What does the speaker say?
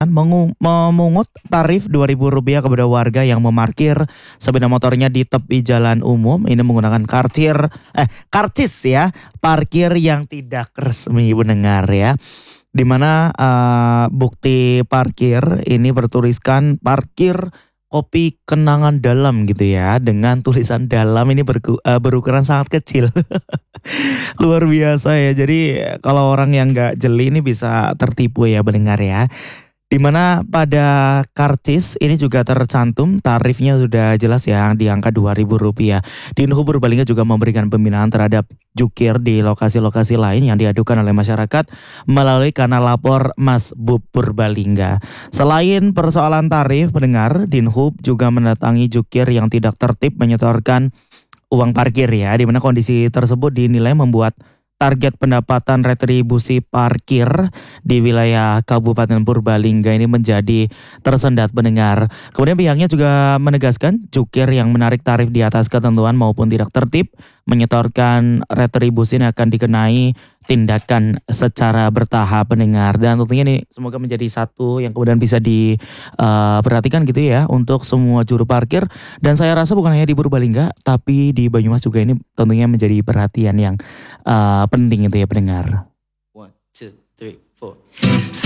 dengan memungut tarif Rp2.000 kepada warga yang memarkir sepeda motornya di tepi jalan umum. Ini menggunakan karcis ya, parkir yang tidak resmi pendengar ya. Di mana bukti parkir ini bertuliskan parkir kopi kenangan dalam gitu ya, dengan tulisan dalam ini berukuran sangat kecil. Luar biasa ya. Jadi kalau orang yang nggak jeli ini bisa tertipu ya pendengar ya. Di mana pada karcis ini juga tercantum tarifnya sudah jelas ya di angka Rp2.000. Dinhub Purbalingga juga memberikan pembinaan terhadap jukir di lokasi-lokasi lain yang diadukan oleh masyarakat melalui kanal lapor Mas Bub Purbalingga. Selain persoalan tarif pendengar, Dinhub juga mendatangi jukir yang tidak tertib menyetorkan uang parkir ya, di mana kondisi tersebut dinilai membuat target pendapatan retribusi parkir di wilayah Kabupaten Purbalingga ini menjadi tersendat pendengar. Kemudian pihaknya juga menegaskan jukir yang menarik tarif di atas ketentuan maupun tidak tertib menyetorkan retribusi ini akan dikenai tindakan secara bertahap pendengar. Dan tentunya ini semoga menjadi satu yang kemudian bisa diperhatikan gitu ya untuk semua juru parkir. Dan saya rasa bukan hanya di Purbalingga tapi di Banyumas juga ini tentunya menjadi perhatian yang penting itu ya pendengar. 1, 2, 3, 4.